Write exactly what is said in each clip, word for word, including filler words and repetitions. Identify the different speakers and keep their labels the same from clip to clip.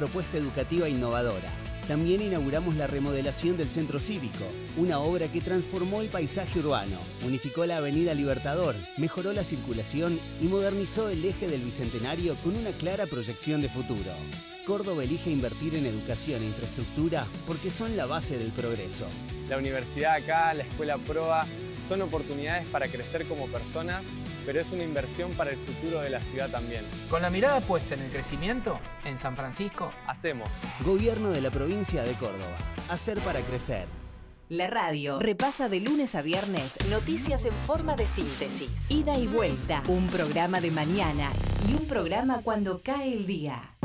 Speaker 1: propuesta educativa innovadora. También inauguramos la remodelación del Centro Cívico, una obra que transformó el paisaje urbano, unificó la Avenida Libertador, mejoró la circulación y modernizó el eje del Bicentenario con una clara proyección de futuro. Córdoba elige invertir en educación e infraestructura porque son la base del progreso.
Speaker 2: La universidad acá, la escuela Proa, son oportunidades para crecer como personas, pero es una inversión para el futuro de la ciudad también.
Speaker 3: Con la mirada puesta en el crecimiento, en San Francisco,
Speaker 2: hacemos.
Speaker 1: Gobierno de la provincia de Córdoba. Hacer para crecer.
Speaker 4: La radio repasa de lunes a viernes noticias en forma de síntesis. Ida y vuelta. Un programa de mañana y un programa cuando cae el día.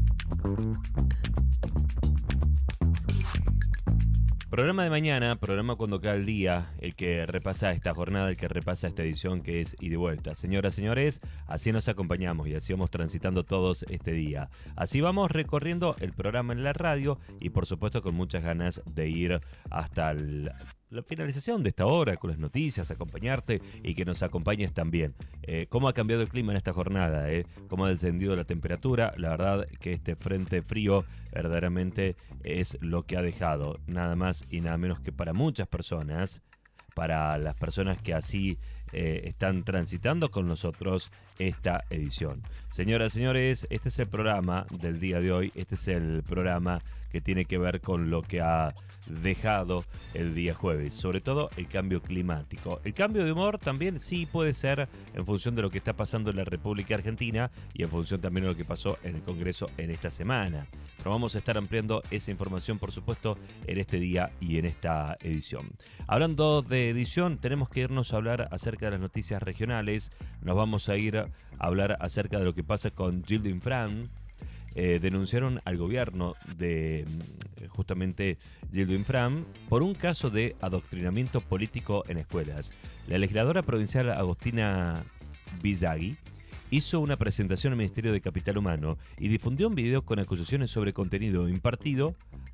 Speaker 5: Programa de mañana, programa cuando cae el día, el que repasa esta jornada, el que repasa esta edición que es ida y vuelta. Señoras, señores, así nos acompañamos y así vamos transitando todos este día. Así vamos recorriendo el programa en la radio y por supuesto con muchas ganas de ir hasta el... la finalización de esta hora con las noticias, acompañarte y que nos acompañes también. Eh, ¿Cómo ha cambiado el clima en esta jornada? Eh? ¿Cómo ha descendido la temperatura? La verdad que este frente frío verdaderamente es lo que ha dejado, nada más y nada menos que para muchas personas, para las personas que así eh, están transitando con nosotros esta edición. Señoras y señores, este es el programa del día de hoy, este es el programa que tiene que ver con lo que ha dejado el día jueves, sobre todo el cambio climático. El cambio de humor también sí puede ser en función de lo que está pasando en la República Argentina y en función también de lo que pasó en el Congreso en esta semana. Pero vamos a estar ampliando esa información, por supuesto, en este día y en esta edición. Hablando de edición, tenemos que irnos a hablar acerca de las noticias regionales. Nos vamos a ir a hablar acerca de lo que pasa con Gildo Infran. Eh, denunciaron al gobierno de justamente Gildo Infran por un caso de adoctrinamiento político en escuelas. La legisladora provincial Agostina Bizaghi hizo una presentación al Ministerio de Capital Humano y difundió un video con acusaciones sobre contenido impartido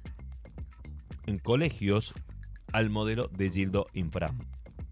Speaker 5: en colegios al modelo de Gildo Infran.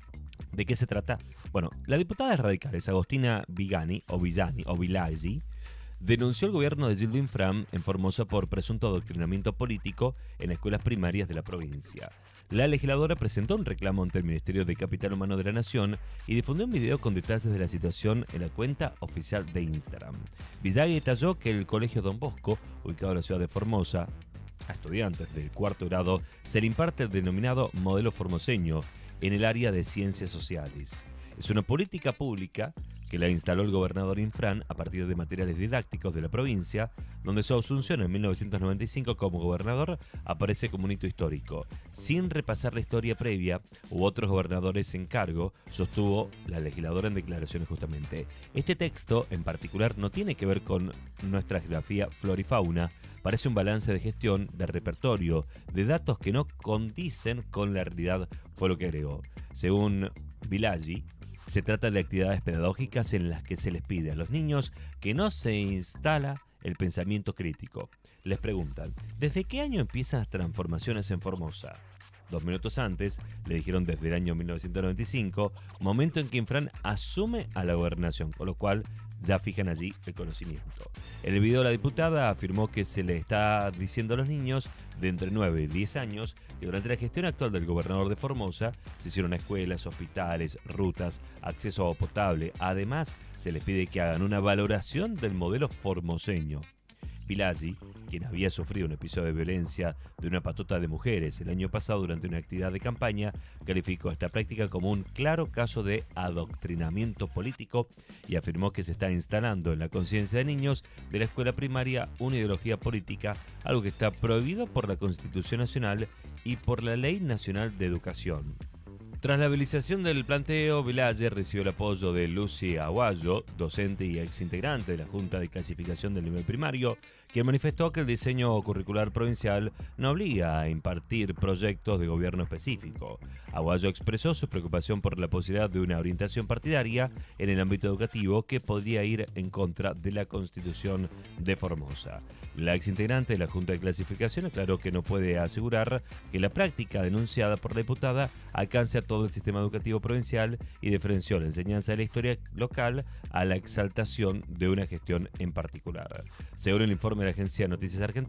Speaker 5: ¿De qué se trata? Bueno, la diputada de Radicales, Agostina Vigani, o Villani, o Vilagi, denunció al gobierno de Gildo Infran en Formosa por presunto adoctrinamiento político en escuelas primarias de la provincia. La legisladora presentó un reclamo ante el Ministerio de Capital Humano de la Nación y difundió un video con detalles de la situación en la cuenta oficial de Instagram. Villagui detalló que el Colegio Don Bosco, ubicado en la ciudad de Formosa, a estudiantes del cuarto grado se le imparte el denominado modelo formoseño en el área de ciencias sociales. Es una política pública que la instaló el gobernador Infran a partir de materiales didácticos de la provincia, donde su asunción en mil novecientos noventa y cinco como gobernador aparece como un hito histórico. Sin repasar la historia previa u otros gobernadores en cargo, sostuvo la legisladora en declaraciones justamente. Este texto en particular no tiene que ver con nuestra geografía flora y fauna, parece un balance de gestión de repertorio, de datos que no condicen con la realidad, fue lo que agregó. Según Vilagi, se trata de actividades pedagógicas en las que se les pide a los niños que no se instala el pensamiento crítico. Les preguntan, ¿desde qué año empiezan las transformaciones en Formosa? Dos minutos antes, le dijeron desde el año mil novecientos noventa y cinco, momento en que Infran asume a la gobernación, con lo cual ya fijan allí el conocimiento. En el video la diputada afirmó que se le está diciendo a los niños de entre nueve y diez años que durante la gestión actual del gobernador de Formosa se hicieron escuelas, hospitales, rutas, acceso a agua potable. Además, se les pide que hagan una valoración del modelo formoseño. Vilagi, quien había sufrido un episodio de violencia de una patota de mujeres el año pasado durante una actividad de campaña, calificó esta práctica como un claro caso de adoctrinamiento político y afirmó que se está instalando en la conciencia de niños de la escuela primaria una ideología política, algo que está prohibido por la Constitución Nacional y por la Ley Nacional de Educación. Tras la habilitación del planteo, Vilagi recibió el apoyo de Lucy Aguayo, docente y exintegrante de la Junta de Clasificación del Nivel Primario, quien manifestó que el diseño curricular provincial no obliga a impartir proyectos de gobierno específico. Aguayo expresó su preocupación por la posibilidad de una orientación partidaria en el ámbito educativo que podría ir en contra de la Constitución de Formosa. La exintegrante de la Junta de Clasificación aclaró que no puede asegurar que la práctica denunciada por la diputada alcance a todo el sistema educativo provincial y diferenció la enseñanza de la historia local a la exaltación de una gestión en particular. Según el informe de la agencia Noticias Argentinas,